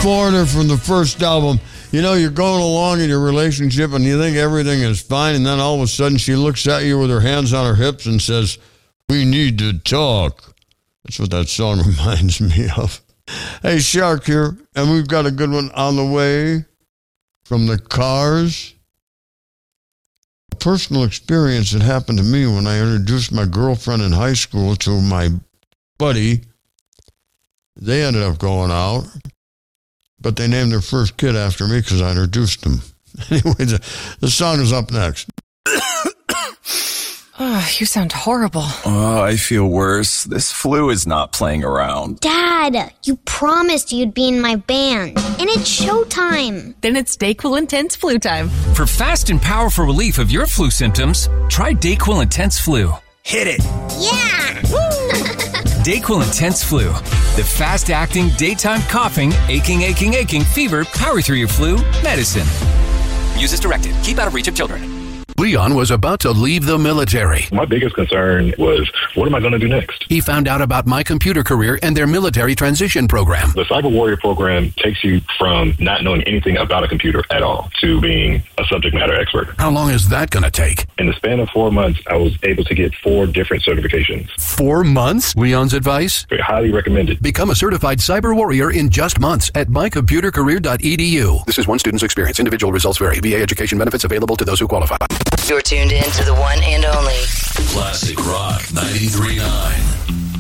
Foreigner from the first album. You know, you're going along in your relationship and you think everything is fine, and then all of a sudden she looks at you with her hands on her hips and says, "We need to talk." That's what that song reminds me of. Hey, Shark here, and we've got a good one on the way from the Cars. A personal experience that happened to me when I introduced my girlfriend in high school to my buddy. They ended up going out, but they named their first kid after me because I introduced them. Anyway, the song is up next. Oh, you sound horrible. Oh, I feel worse. This flu is not playing around. Dad, you promised you'd be in my band, and it's showtime. Then it's DayQuil Intense Flu time. For fast and powerful relief of your flu symptoms, try DayQuil Intense Flu. Hit it. Yeah! DayQuil Intense Flu. The fast-acting, daytime coughing, aching, fever, power through your flu medicine. Use as directed. Keep out of reach of children. Leon was about to leave the military. My biggest concern was, what am I going to do next? He found out about My Computer Career and their military transition program. The Cyber Warrior program takes you from not knowing anything about a computer at all to being a subject matter expert. How long is that going to take? In the span of 4 months, I was able to get 4 different certifications. 4 months? Leon's advice? Highly recommended. Become a certified cyber warrior in just months at mycomputercareer.edu. This is one student's experience. Individual results vary. VA education benefits available to those who qualify. You're tuned in to the one and only Classic Rock 93.9.